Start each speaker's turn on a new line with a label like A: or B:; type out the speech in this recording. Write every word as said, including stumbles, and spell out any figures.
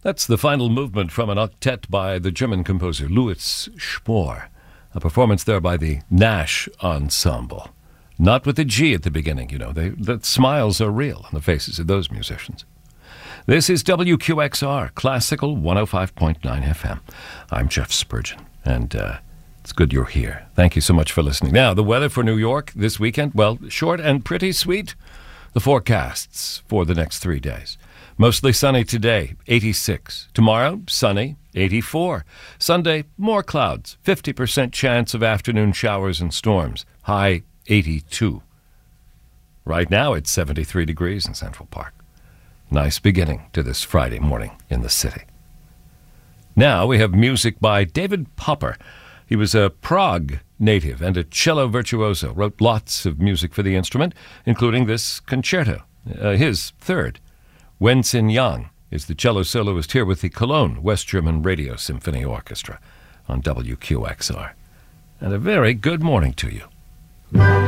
A: That's the final movement from an octet by the German composer Louis Spohr, a performance there by the Nash Ensemble. Not with the G at the beginning, you know. They, the smiles are real on the faces of those musicians. This is W Q X R, Classical one oh five point nine F M. I'm Jeff Spurgeon, and uh, it's good you're here. Thank you so much for listening. Now, the weather for New York this weekend, well, short and pretty sweet. The forecasts for the next three days. Mostly sunny today, eighty-six. Tomorrow, sunny, eighty-four. Sunday, more clouds, fifty percent chance of afternoon showers and storms, high eighty-two. Right now, it's seventy-three degrees in Central Park. Nice beginning to this Friday morning in the city. Now we have music by David Popper. He was a Prague native and a cello virtuoso, wrote lots of music for the instrument, including this concerto, uh, his third. Wen-Sin Yang is the cello soloist here with the Cologne West German Radio Symphony Orchestra on W Q X R. And a very good morning to you.